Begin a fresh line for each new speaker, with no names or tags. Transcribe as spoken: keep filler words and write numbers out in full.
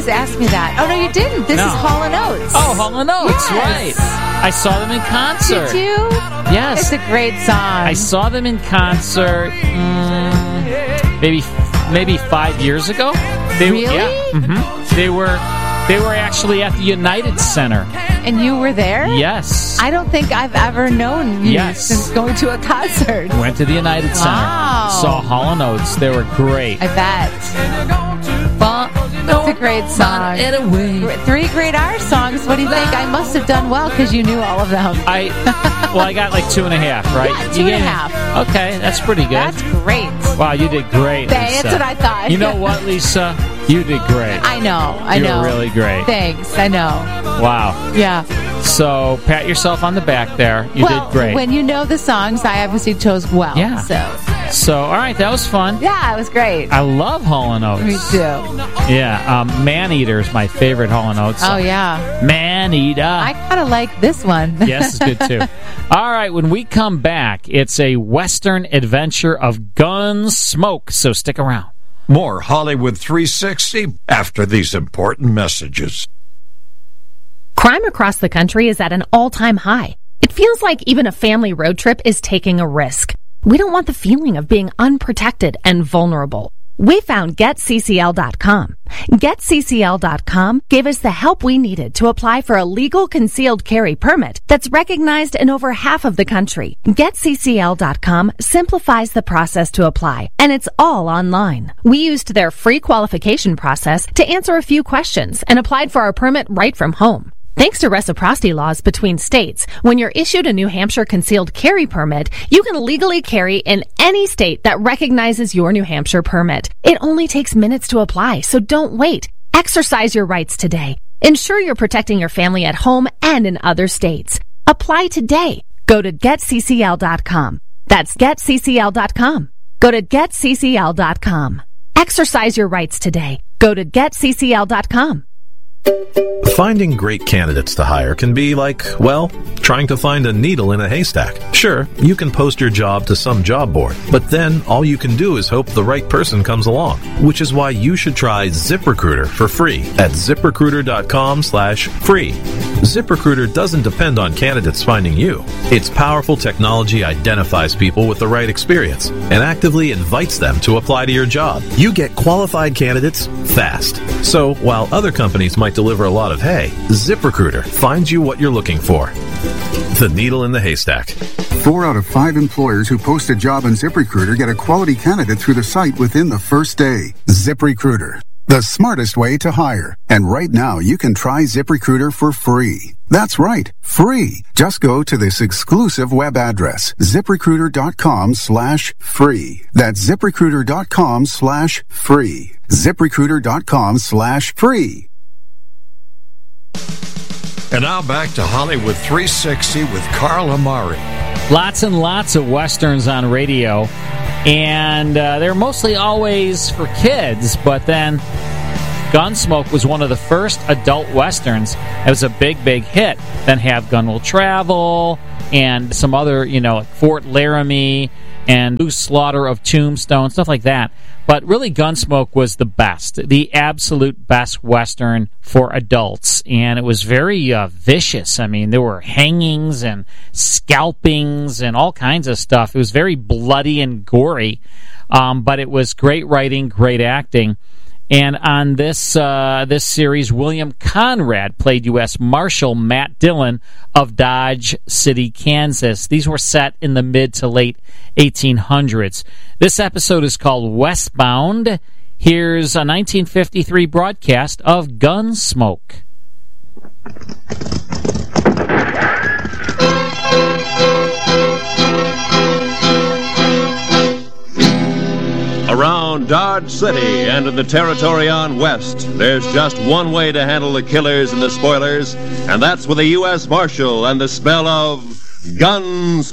just asked me that. Oh, no, you didn't. This
No.
is Hall and Oates.
Oh, Hall and Oates,
Yes.
right. I saw them in concert.
Did you?
Yes.
It's a great song.
I saw them in concert mm, maybe maybe five years ago. They,
Really?
Yeah. Mm-hmm. They were they were actually at the United Center.
And you were there?
Yes.
I don't think I've ever known you
Yes.
since going to a concert.
Went to the United Center.
Wow.
Saw Hall and Oates. They were great.
I bet. Well, it's a great song.
Anyway.
Three great R songs. What do you think? I must have done well because you knew all of them.
I well, I got like two and a half, right?
Yeah, two
You
and a
gave-
half.
Okay, that's pretty good.
That's great.
Wow, you did great,
Thanks,
Lisa.
that's what I thought.
You know what, Lisa? You did great.
I know. I
you
know.
were really great.
Thanks. I know.
Wow.
Yeah.
So pat yourself on the back there. You
well,
did great.
when you know the songs, I obviously chose well.
Yeah.
So,
So, all right, that was fun.
yeah, it was great.
I love Hall and Oates.
Me too.
Yeah, um, Man Eater is my favorite Hall and Oates song.
Oh, yeah.
Man Eater.
I kind of like this one.
Yes, it's good too. All right, when we come back, it's a Western adventure of Gunsmoke, so stick around.
More Hollywood three sixty after these important messages.
Crime across the country is at an all-time high. It feels like even a family road trip is taking a risk. We don't want the feeling of being unprotected and vulnerable. We found Get C C L dot com. Get C C L dot com gave us the help we needed to apply for a legal concealed carry permit that's recognized in over half of the country. Get C C L dot com simplifies the process to apply, and it's all online. We used their free qualification process to answer a few questions and applied for our permit right from home. Thanks to reciprocity laws between states, when you're issued a New Hampshire concealed carry permit, you can legally carry in any state that recognizes your New Hampshire permit. It only takes minutes to apply, so don't wait. Exercise your rights today. Ensure you're protecting your family at home and in other states. Apply today. Go to Get C C L dot com. That's Get C C L dot com. Go to Get C C L dot com. Exercise your rights today. Go to Get C C L dot com.
Finding great candidates to hire can be like, well, trying to find a needle in a haystack. Sure, you can post your job to some job board, but then all you can do is hope the right person comes along, which is why you should try ZipRecruiter for free at ZipRecruiter.com slash free. ZipRecruiter doesn't depend on candidates finding you. Its powerful technology identifies people with the right experience and actively invites them to apply to your job. You get qualified candidates fast. So while other companies might deliver a lot of hay, ZipRecruiter finds you what you're looking for. The needle in the haystack.
Four out of five employers who post a job on ZipRecruiter get a quality candidate through the site within the first day. ZipRecruiter, the smartest way to hire. And right now, you can try ZipRecruiter for free. That's right, free. Just go to this exclusive web address, ZipRecruiter.com slash free. That's ZipRecruiter.com slash free. ZipRecruiter.com slash free.
And now back to Hollywood three sixty with Carl Amari.
Lots and lots of Westerns on radio, and uh, they're mostly always for kids, but then Gunsmoke was one of the first adult Westerns. It was a big, big hit. Then Have Gun Will Travel, and some other, you know, like Fort Laramie, and Loose Slaughter of Tombstone, stuff like that. But really, Gunsmoke was the best, the absolute best Western for adults. And it was very uh, vicious. I mean, there were hangings and scalpings and all kinds of stuff. It was very bloody and gory, um, but it was great writing, great acting. And on this uh, this series, William Conrad played U S Marshal Matt Dillon of Dodge City, Kansas. These were set in the mid to late eighteen hundreds. This episode is called Westbound. Here's a nineteen fifty-three broadcast of Gunsmoke.
Around Dodge City and in the territory on West, there's just one way to handle the killers and the spoilers, and that's with a U S Marshal and the smell of guns.